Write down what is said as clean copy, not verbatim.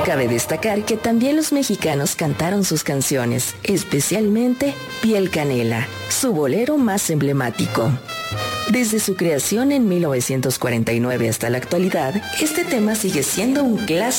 Cabe destacar que también los mexicanos cantaron sus canciones, especialmente Piel Canela, su bolero más emblemático. Desde su creación en 1949 hasta la actualidad, este tema sigue siendo un clásico